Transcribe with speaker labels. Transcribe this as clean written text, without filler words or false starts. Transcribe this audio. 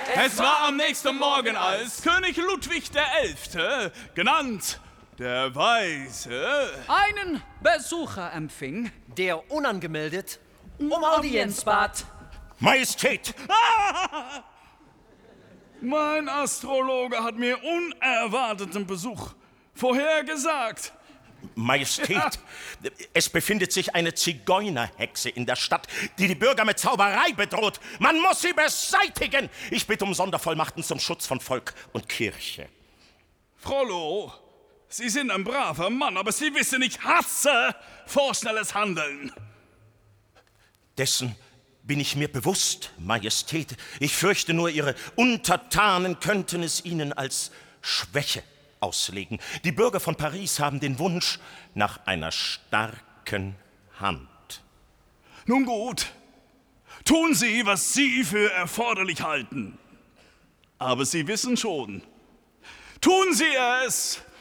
Speaker 1: Es war am nächsten Morgen, als König Ludwig XI., genannt der Weise,
Speaker 2: einen Besucher empfing,
Speaker 3: der unangemeldet
Speaker 2: um Audienz bat.
Speaker 4: Majestät!
Speaker 1: Mein Astrologe hat mir unerwarteten Besuch vorhergesagt.
Speaker 4: Majestät, es befindet sich eine Zigeunerhexe in der Stadt, die die Bürger mit Zauberei bedroht. Man muss sie beseitigen. Ich bitte um Sondervollmachten zum Schutz von Volk und Kirche.
Speaker 1: Frollo, Sie sind ein braver Mann, aber Sie wissen, ich hasse vorschnelles Handeln.
Speaker 4: Dessen bin ich mir bewusst, Majestät. Ich fürchte nur, Ihre Untertanen könnten es Ihnen als Schwäche auslegen. Die Bürger von Paris haben den Wunsch nach einer starken Hand.
Speaker 1: Nun gut, tun Sie, was Sie für erforderlich halten. Aber Sie wissen schon, tun Sie es,